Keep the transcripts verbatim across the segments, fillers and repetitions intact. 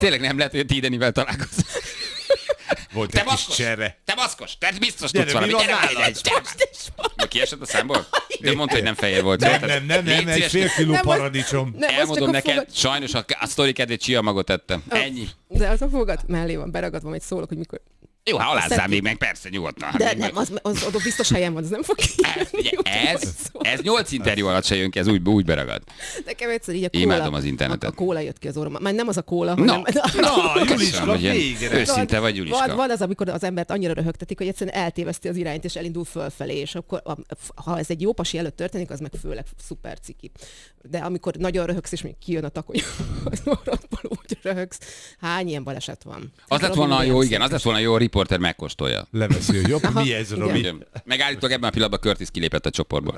Tényleg nem lehet, hogy a Tidenivel találkozol. Volt Te egy kis maszkos! csere. Te maszkos! Te biztos Gyere, tudsz valami. mi van Gyere, nálad? gyere, gyere. Ma kiesett a számból? De mondta, hogy nem fehér volt. Nem, nem, nem, nem, egy fél kiló Nem, az- paradicsom. Nem, az Elmondom csak a neked, fogad- sajnos a, a sztori kedvéért csiamagot tettem. Ennyi. De az a fogad mellé van beragadva, majd szólok, hogy mikor... Jó, ha alázzál Szedni. még meg, persze, nyugodtan. De Hát még nem, az, az, az biztos helyen van, az nem fog kijönni. Ugye, ez, ez nyolc interjú alatt se jön ki, ez úgy, úgy beragad. Nekem egyszer így a kóla... Imádom az internetet. A, a kóla jött ki az orromban. Már nem az a kóla, Na, hanem... Na, Köszönöm, Juliska, hogy ilyen végre. őszinte vagy, Juliska. Van, van az, amikor az embert annyira röhögtetik, hogy egyszerűen eltéveszti az irányt, és elindul fölfelé, és akkor, a, ha ez egy jó pasi előtt történik, az meg főleg szuper ciki. De amikor nagyon röhögsz, és még kijön a takony, az orrodból úgy röhögsz. Hány ilyen baleset van? Az lett volna jó, igen, az lett volna jó, a riporter megkóstolja. Leveszi, hogy jobb, mi ez, igen. Robi? Igen. Megállítólag ebben a pillanatban Curtis kilépett a csoportból.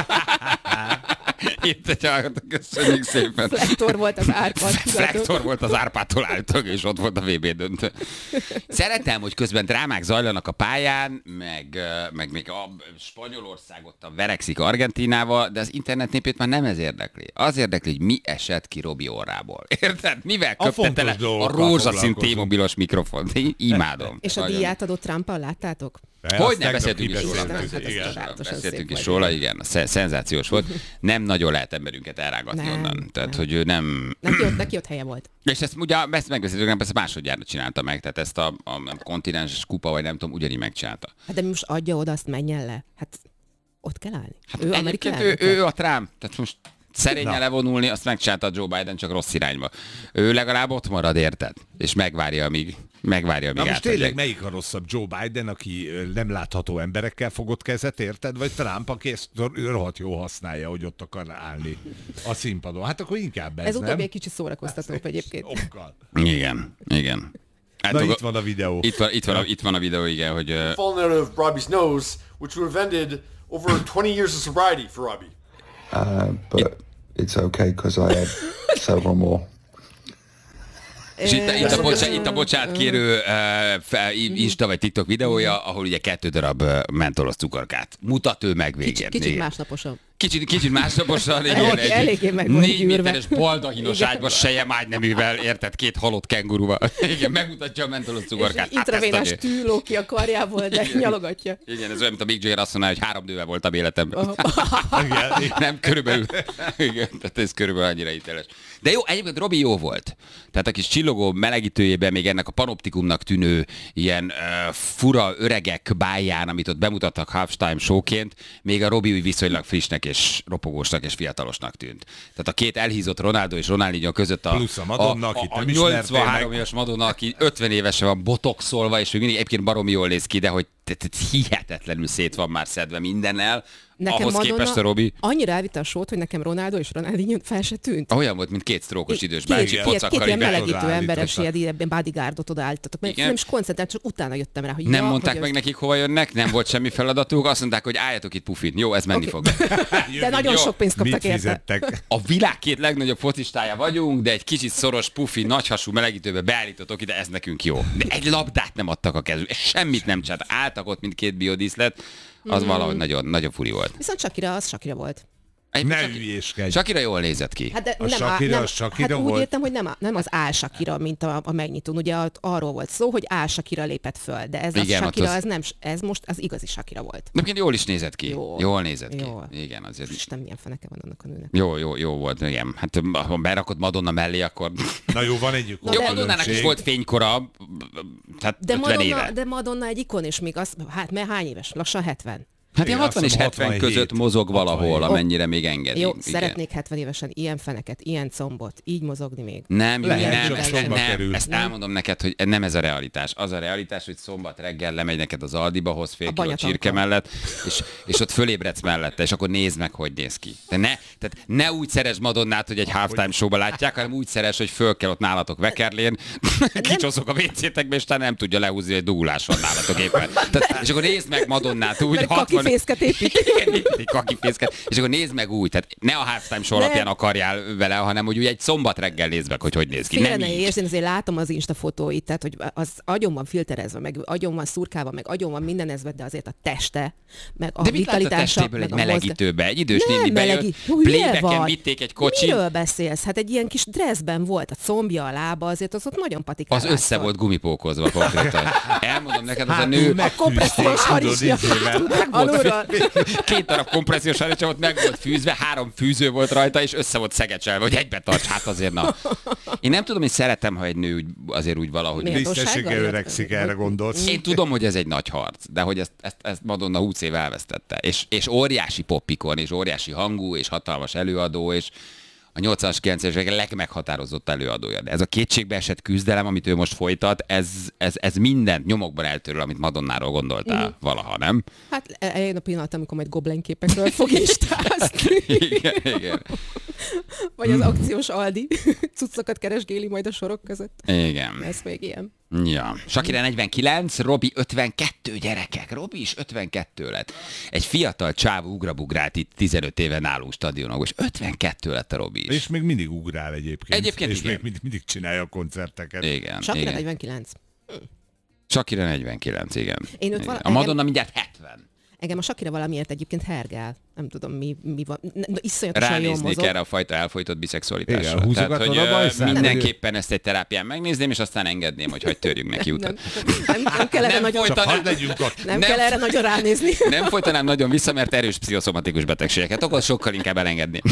Itt egy hallgatók, köszönjük szépen. Flektor volt az Árpád. Flektor volt az Árpádtól állítólag, és ott volt a vé bé döntő. Szeretem, hogy közben drámák zajlanak a pályán, meg, meg még a Spanyolország ott a verekszik Argentínával, de az internet népét már nem ez érdekli. Az érdekli, hogy mi esett ki Robi orrából. Érted? Mivel A köpte fontos tele a dolgokkal rózsaszín foglalkozunk. T-mobilos mikrofont? Én imádom. És a Nagyon. díját adott Trumpal, láttátok? Hogy nem beszéltünk is róla? kibeszéltük, Hát ez igen. csodálatosan Beszéltünk szép is vagy. róla, igen. Sze- Szenzációs volt. Nem nagyon lehet emberünket elrágatni Nem, onnan. Tehát, nem. hogy ő nem... Neki ott, neki ott helye volt. És ezt ugye, ezt megbeszéltük, nem persze másodjára csinálta meg, tehát ezt a, a, a kontinenses kupa, vagy nem tudom, ugyanígy megcsinálta. Hát de mi most adja oda, azt menjen le. Hát ott kell állni. Hát ő Amerika egyébként ő, ő a Trump, tehát most szerényen Na. levonulni, azt megcsinálta a Joe Biden, csak rossz irányba. Ő legalább ott marad, érted? És megvárja, amíg, megvárja, amíg Na most tényleg átadják. melyik a rosszabb? Joe Biden, aki ö, nem látható emberekkel fogott kezet, érted? Vagy Trump, aki ezt rohadt jó használja, hogy ott akar állni a színpadon? Hát akkor inkább ez, Ez nem? utóbbi egy kicsit szórakoztatóbb egyébként. Okkal. Igen, igen. Hát, Na akkor- itt van a videó. Itt van, itt, van a, itt van a videó, igen, hogy... Uh, fallen out of Robbie's nose, which would have ended over twenty years of sobriety for Robbie. Uh, but it's okay because I had several more. És itt, itt, a, bocsá, itt a bocsánat kérő uh, Insta vagy TikTok videója, ahol ugye kettő darab uh, mentolos cukorkát mutat ő meg végén. Kicsit, kicsit Igen. másnaposan. Kicsit, kicsit másnaposan, igen, Elég- egy eléggé meg van négy gyűrve. méteres baldahinos Igen. ágyba sejem ágyneművel, érted, két halott kenguruval. Igen, megmutatja a mentolos És cukorkát. egy Hát ezt intravénás adja. tű ló ki a karjából, de nyalogatja. Igen, ez olyan, mint a Mick Jagger azt mondaná, hogy három nővel voltam életemben. Igen. Nem, körülbelül. Igen, tehát ez körülbelül annyira hiteles. De jó, egyébként Robi jó volt. Tehát a kis csillogó melegítőjében még ennek a panoptikumnak tűnő ilyen uh, fura öregek báján, amit ott bemutattak halftime showként, még a Robi úgy viszonylag frissnek és ropogósnak és fiatalosnak tűnt. Tehát a két elhízott Ronaldo és Ronaldinho között a, Plusz a Madonna, a, akit a, a nem ismertél nyolcvanhárom meg. éves Madonna, aki ötven évesen van botoxolva, és még mindig egyébként baromi jól néz ki, de hogy te- te- hihetetlenül szét van már szedve mindennel. Nekem Ahhoz Madonna képest a Robi annyira elvitte a sót, hogy nekem Ronaldo és Ronaldinho fel se tűnt. olyan volt, mint két sztrókos idős Két, bácsi két, két pocakkal ilyen így be- melegítő odaállítottak. emberes, ilyen ilyen bodyguardot odaállítottak. Mert Igen. nem is koncentrált, csak utána jöttem rá, hogy Nem ja, mondták hogy meg az- nekik, hova jönnek, nem volt semmi feladatuk, azt mondták, hogy álljatok itt pufin. Jó, ez menni Oké. fog. De nagyon Jó. sok pénzt Mit kaptak érte. fizettek? A világ két legnagyobb focistája vagyunk, de egy kicsit szoros, pufi, nagyhasú melegítőbe beállítottok ide, ez nekünk jó. De egy labdát nem adtak a kezük, semmit nem csinált. Álltak ott, mint két biodíszlet, az valahogy nagyon, nagyon furi volt. Viszont Shakira az Shakira volt. Ne Shakira- hülyéskedj. Shakira jól nézett ki. Hát de A nem, Shakira, nem, a Shakira hát úgy volt? értem, hogy nem, a- nem az Al Shakira, mint a, a megnyitón. Ugye ott arról volt szó, hogy Al Shakira lépett föl, de ez Igen, a ott Shakira, az- ez, nem, ez most az igazi Shakira volt. Egyébként jól is nézett ki. Jó. Jól nézett ki. Jó. Igen, azért. Isten, milyen feneke van annak a nőnek. Jó, jó, jó volt, igen. Hát ha berakod Madonna mellé, akkor... Na jó, van egy Na Jó, de- Madonnának is volt fénykora, tehát De ötven Madonna, éve. de Madonna egy ikon, és még az, hát mert hány éves? Lassan hetven. Hát ilyen Igen, hatvan azt és hiszem hetven hatvanhét. között mozog valahol, hatvanhét. amennyire még engedi. Jó, Igen. szeretnék hetven évesen ilyen feneket, ilyen combot, így mozogni még. Nem, Júli, Lehet, nem, csak ezt, sokba nem, kerül. ezt elmondom neked, hogy nem ez a realitás. Az a realitás, hogy szombat reggel lemegy neked az Aldiba, hoz fél A kiló Banyatankon. csirke mellett, és, és ott fölébredsz mellette, és akkor nézd meg, hogy néz ki. De ne, tehát ne úgy szeresd Madonnát, hogy egy halftime showba látják, hanem úgy szeres, hogy föl kell ott nálatok vekerlén, kicsoszok a vécétekbe, és te nem tudja lehúzni, hogy dugulás van nálatok éppen. Tehát, és akkor nézd meg Madonnát úgy, Mert kakit kakifészket épít. Egy kakifészket, és akkor nézd meg úgy, tehát ne a halftime show alapján akarjál vele, hanem hogy úgy egy szombat reggel nézd meg, hogy hogy néz ki. Félre Nem ne így. érts, én azért látom az Insta fotóit, tehát hogy az agyon van filterezve, meg agyon van szurkálva, meg agyon van mindenezve, de azért a teste, meg a De mit látsz a vitalitása, testéből egy meg a melegítőbe? Egy idős Nem néni bejött, melegít. Hú, hülye playbacken vagy. vitték egy kocsit. Miről beszélsz? Hát egy ilyen kis dresszben volt, a combja, a lába, azért az ott nagyon patikál. Az össze volt gumipókozva konkrétan. Elmondom neked, az a Hátul nő... megfűzték, kompressziós tudod, harisnya. izével. Alulról. Két darab kompressziós harisnya volt, meg volt fűzve, három fűző volt rajta, és össze volt szegecselve, hogy egybe tarts, hát azért na. Én nem tudom, hogy szeretem, ha egy nő úgy, azért úgy valahogy... Miért? Tisztessége öregszik, erre gondolsz. Én tudom, hogy ez egy nagy harc, de hogy ezt, ezt, ezt Madonna húsz év elvesztette. És, és óriási poppikon, és óriási hangú, és hatalmas előadó, és a nyolcvanas, kilencvenes évek legmeghatározott előadója. De ez a kétségbe esett küzdelem, amit ő most folytat, ez, ez, ez mindent nyomokban eltörül, amit Madonnáról gondoltál Mhm. valaha, nem? Hát eljön a pillanat, amikor majd goblen képekről fog istázni. Igen, igen. Vagy az akciós Aldi cuccokat keresgéli majd a sorok között. Igen. Ez még ilyen. Ja. Shakira negyvenkilenc, Robi ötvenkettő, gyerekek. Robi is ötvenkettő lett. Egy fiatal csávó ugrabugrált itt tizenöt éve nálunk stadionokban, és ötvenkettő lett a Robi is. És még mindig ugrál egyébként. Egyébként és igen. még mindig, mindig csinálja a koncerteket. Igen, Shakira igen. negyvenkilenc. Shakira negyvenkilenc, igen. Én ott igen. vala- A Madonna mindjárt hetven. Engem a Shakira valamiért egyébként hergel. Nem tudom, mi, mi van. Ne, de iszonyatosan jól Ránéznék mozog. erre a fajta elfolytott biszexualitásra. Igen, húzogatod hogy a ö, bajszát. mindenképpen ezt egy terápián megnézném, és aztán engedném, hogy hagy törjünk neki utat. Nem, nem, nem kell erre Nem nagyon, Csak folytatnám. hadd legyünk ott. nem nem- kell erre nagyon ránézni. Nem folytanám nagyon vissza, mert erős pszichoszomatikus betegségeket okoz, sokkal inkább elengedném.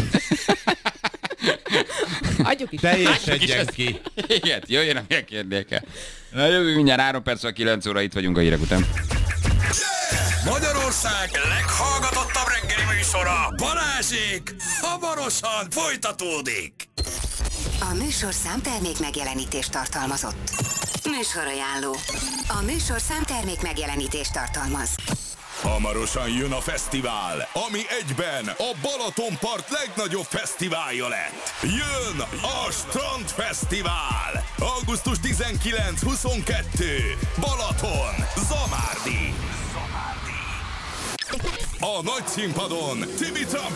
Adjuk is. Teljesedjen ki. Igen, jöjjön a megkérdéke. Na jövő mindjárt három perc, a kilenc óra, itt vagyunk a hírek után. Magyarország leghallgatottabb reggeli műsora, Balázsék, hamarosan folytatódik. A műsor számtermék megjelenítést tartalmazott. Műsorajánló. A műsor számtermék megjelenítést tartalmaz. Hamarosan jön a fesztivál, ami egyben a Balatonpart legnagyobb fesztiválja lett. Jön a Strandfesztivál! augusztus tizenkilenc huszonkettő Balaton, Zamárdi. A nagy színpadon Timmy Trumpet.